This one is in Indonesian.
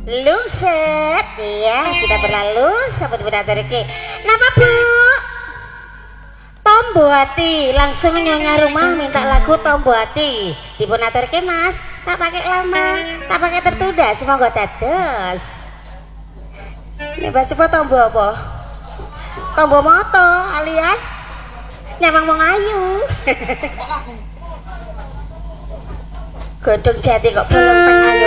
Lungset ya sudah berlalu sahabat Bunatorke. Nama Bu Tombo Hati, langsung nyonya rumah minta lagu Tombo Hati di Bunatorke Mas. Tak pakai lama, tak pakai tertunda, semoga dados. Ini bahasa apa Tombo apa? Tombo moto alias nyamang wong ayu. Godhong jati kok belum pengayu